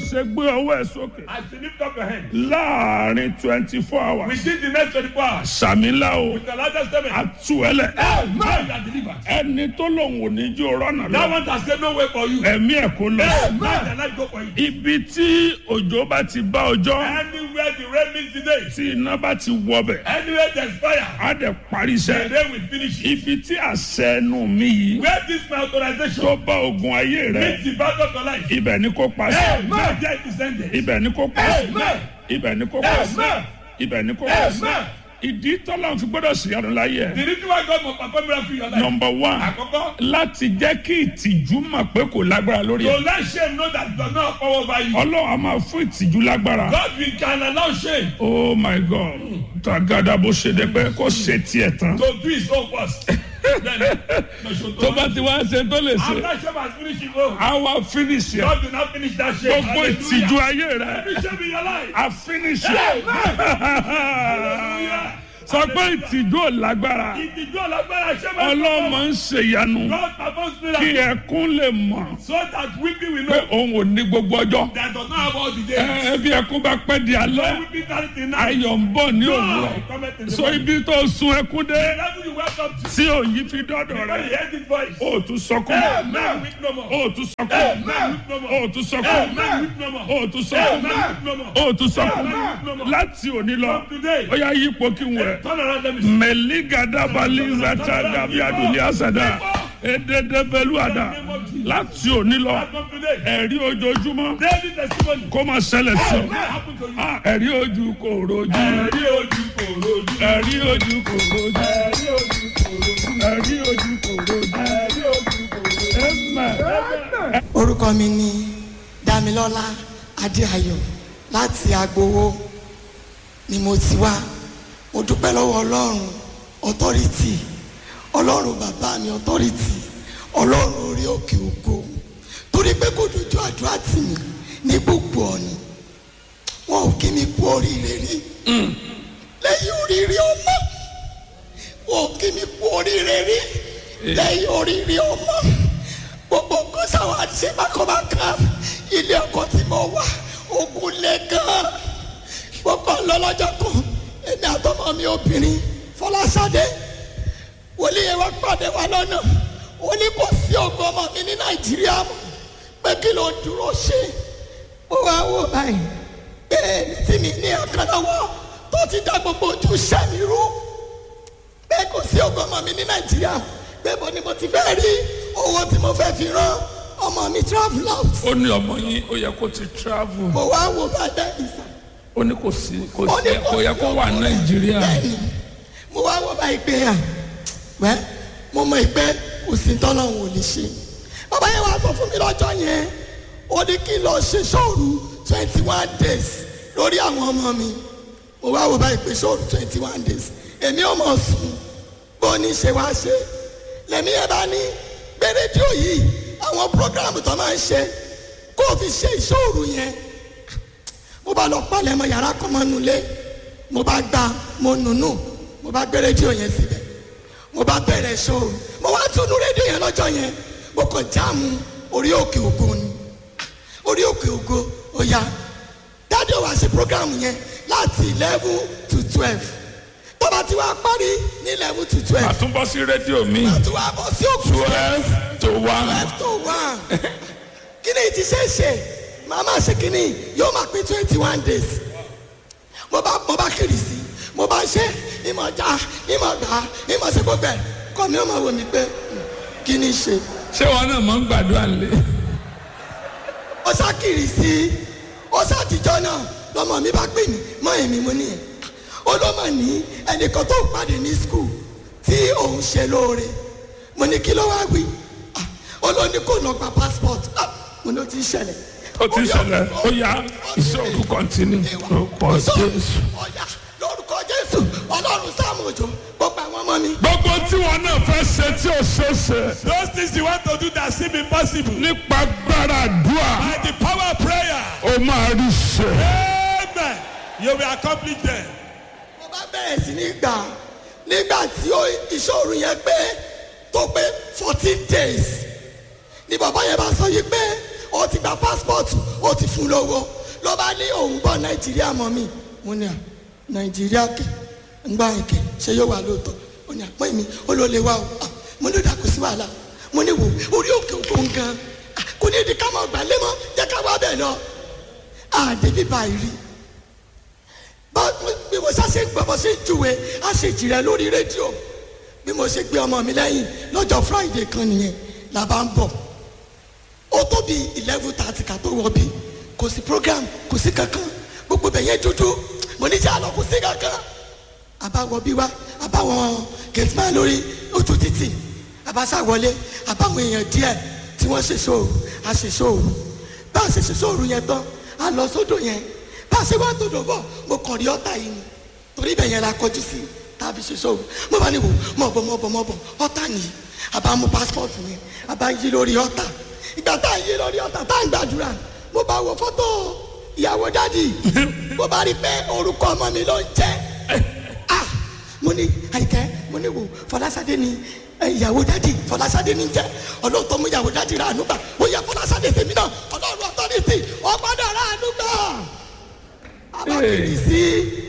ṣe gbé ọwọ́ ẹ̀ sókè. As you lift up your hand, láàrin 24 hours. within the next 24 hours, sàmìlà o. with the largest statement, àtúwẹ̀lẹ̀. man that delivered. ẹni tó lòun ò ní jó rọ́nà That lọ. one has said no way for you. ẹ̀mí ẹ̀ kó lọ. Man that life go for you. ibi tí òjò bá ti bá ọjọ́. Anywhere the rain meets today, tí iná bá ti wọbẹ̀. anywhere there's fire, á dẹ̀ parí the iṣẹ́. rain will finish it. ibi tí àṣẹ ẹnu mi yìí. Where this my authorization tó bá ogun ayé rẹ. meets the battle of your life, ibẹ̀ ni kò pa sí. man, there it is ended. ibẹ̀ ni kò pa sí. Amen. ibẹ̀ ni kò pa sí. Amen. ibẹ̀ ni kò pa sí. Amen. ìdí tọ́lá fi gbọ́dọ̀ sí àrùn láyé ẹ̀. The reason why God must perform miracle in your life. number one Àkọ́kọ́, láti jẹ́ kí ìtìjú mọ̀ pé kò lágbára lórí to ẹ̀. let shame know that it does not have power over you. ọlọ́run a máa fún ìtìjú lágbára. God will can allow shame oh my god tagada bó ṣe dé pé kó ṣe tiẹ̀ tán. to do his own first. tó bá ti wá ṣe tó lè ṣe After shame has finished his own, a wá finish ẹ̀. God will not finish that shame. gbogbo ìtìjú ayé rẹ Every shame in your life. a finish ẹ̀. Hallelujah. sọ pé ìtìjú ò lágbára. Ìtìjú alágbára shame has ọlọ́run máa ń ṣèyanu God performs kí miracle ẹkún lè mọ̀ so that weeping will pé know òun ò ní gbogbo ọjọ́. that does not have all the days. bí ẹkún bá pẹ́ di alẹ́ When weeping tarries in night, ayọ̀ ń bọ̀ ní òwúrọ̀. God cometh in the so morning. ibi tó sun ẹkún dé The level you welcome to, tí òyìn fi dọ́dọ̀ when rẹ̀ you hear this voice, ó tún sọkún man weep no more. ó tún sọkún Man weep no more. ó tún sọkún Man weep no more. ó tún sọkún Man weep no more. ó tún sọkún láti òní lọ From today, ó yá yípo kí n wẹ̀. turn around, let me see. mẹ̀lígàdàbàlì zàtàdàbí àdùnní àsàdà èdèdèbẹ̀lúàdà láti òní lọ From today, ẹ̀rí ojoojúmọ́ daily testimony. kó máa ṣẹlẹ̀ sí What happened to you? ọ. ẹ̀rí ojú kò rojú Ẹ̀rí ojú kò rojú. ẹ̀rí ojú kò rojú Ẹ̀rí ojú kò rojú. ẹ̀rí ojú kò rojú. Ẹ̀rí ojú kò rojú. Amen. orúkọ mi ni Dámilọ́lá Adéayọ̀ láti Agbowó ni mo ti wá. Mo dúpẹ́ lọ́wọ́ Ọlọ́run authority, Ọlọ́run bàbá mi authority, Ọlọ́run orí òkè ògo, torí pé kò dojú àdúrà tì mí ní gbogbo ọ̀nà. Wọn ò kí mi kú oríire rí lẹ́yìn oríire ọmọ. Wọn ò kí mi kú oríire rí lẹ́yìn oríire ọmọ. Gbogbo nǹkan sáwọn àṣẹ bákanbákan ilé ọkọ tí mo wà ogun lẹ gan. Gbogbo lọ́lọ́jọ́ kan èmi àtọmọ mi obìnrin Fọláṣadé wòlíì yẹn wá pàdé wa lọ́nà. Ó ní kò sí ògo ọmọ mi ní Nàìjíríà mọ́ pé kí ló dúró ṣe. Mo wá wò báyìí bẹ́ẹ̀ ni tí mi ní àkànlọ́wọ́ tó ti dá gbogbo ojú iṣẹ́ mi rú. Bẹ́ẹ̀ kò sí ògo ọmọ mi ní Nàìjíríà pé mo ni mo ti fẹ́ rí owó tí mo fẹ́ fi rán ọmọ mi travel out. ó ní ọmọ yín ó yẹ kó ti travel Mo wá wò báyìí ìsà. ó ní kò sí kò yẹ kó wà Nàìjíríà. Bẹ́ẹ̀ni, mo wá wò báyìí pé wẹ́ mo mọ ìpẹ́ kò sí tọ́lọ́hún ò lè ṣe. Bàbá yẹn wá sọ fún mi lọ́jọ́ yẹn ó ní kí n lọ ṣe ṣọ́ọ̀rù 21 days lórí àwọn ọmọ mi. Mo wá wò báyìí pé ṣọ́ọ̀rù 21 days èmi ò mọ̀ sùn bó ní ṣe wá ṣe. Lẹ́mí ẹ̀ bá ní gbé rédíò yìí àwọn prógráàmù tó máa ń ṣe kó o fi ṣe ìṣòro yẹn. Mo bá lọ palẹ̀ mọ́ yàrá kan mọ́ nulẹ̀, mo bá gbá mo nùnú, mo bá gbé rédíò yẹn síbẹ̀, mo bá bẹ̀rẹ̀ ṣòro. Mo wá túnú rédíò yẹn lọ́jọ́ yẹn, mo kàn jáàmù orí òkè ògo ni. Orí òkè ògo ó yá. Dáadé wá ṣe prógráàmù yẹn láti 11 to 12. Tọ́ba ti wá parí ní 11 to 12. àtúnbọ̀ sí rédíò mi Àti wá bọ̀ sí òkú 12 to 1. 12 to 1. Kíni ti ṣe é ṣe? Màmá ṣe kíni yóò máa pé 21 days. Mo bá kiri sí, mo bá ṣe ìmọ̀ já, ìmọ̀ gbà, ìmọ̀ ṣe gbogbo ẹ̀. Kọ́ mi ó máa wò mí pé kíni ṣe. ṣé wọn náà máa ń gbàdúrà lé. Ó sá kiri sí, ó sá àtijọ́ náà lọ́mọ mi bá pè mí, mọ́ èmi mo nìyẹn. Ó ló mà ní ẹnìkan tó pàdé ní skul tí òun ṣe lóore. Mo ní kí ló wá wí? Ó ló ní kó lọ gba passport. Mo ní ó ti ṣẹlẹ̀. ó ti ṣẹlẹ̀ ó yá ìṣòro kọ́ntínú lórúkọ Jésù. Ọ̀yà lórúkọ Jésù Ọlọ́run Sáàmù Òjó gbogbo àwọn ọmọ mi. gbogbo tí wọn náà fẹ́ ṣe tí ò ṣe é ṣe Those things you want to do that seem impossible, nípa gbára àdúrà by the power of prayer, ó máa rí ṣe. amen, you will accomplish them. Mo bá bẹ̀rẹ̀ sí ní gbà nígbà tí ìṣòro yẹn pé tó pé 14 days ni bàbá yẹn bá sọ yìí pé ó ti gba pásítọ̀tù ó ti fún lówó ló bá ní òun bọ̀ nàìjíríà mọ́ mi mo ní à nàìjíríà kẹ ń gbà yín kẹ ṣé yóò wà lóòótọ́ ó ní àpọ́n mi ó ló lè wá o mo ní ìdàkú sí wàhálà mo ní wò orí òkè òkun gan kò ní ìdí ká máa gbà lé mọ́ jẹ́ ká wá bẹ̀ lọ àdébí báyìí rí bí mo ṣe gbọ́ bó ṣe júwe á ṣe jìrẹ́ lórí rédíò bí mo ṣe gbé ọmọ mi lẹ́yìn lọ́jọ́ friday kan nìyẹn la bá ń bọ̀ ó tó bí 11:30 ká tó wọ bí kò sí program kò sí kankan gbogbo bẹ̀ yẹn dúdú mo ní jẹ́ àlọ́ kò sí kankan àbáwọ̀ bí wá àbáwọn gateman lórí ojú títì àbáṣàwọlé àbáwọn èèyàn díẹ̀ tí wọ́n ṣe ṣòro a ṣe ṣòro bá a ṣe ṣe ṣòro yẹn tán a lọ sódò yẹn bá a ṣe wá tòdò bọ̀ mo kàn rí ọ̀tá yìí ni torí ibẹ̀ yẹn la kọjú sí tàbí ṣe ṣòro mo bá ní wò mọ̀ bọ̀ ọ̀tá nìyí àbá mú passport yẹn àbá yí lórí ọ̀tá ìgbà tá à ń yí lórí ọ̀tá tá à ń gbàdúrà mo bá wo fọ́tò ìyàwó dádì mo bá rí pé orúkọ ọmọ mi ló ń jẹ́ mo ní àyíkẹ́ mo ní wò Fọláṣadé ni ìyàwó dádì Fọláṣadé ní jẹ́ ọlọ́tọ̀ mú ìyàwó dádì rà ànúgbà ó yẹ Fọláṣadé tèmi náà ọlọ́run ọ̀tọ́rìtì ọgbọ́dọ̀ rà ànúgbà abákiri sí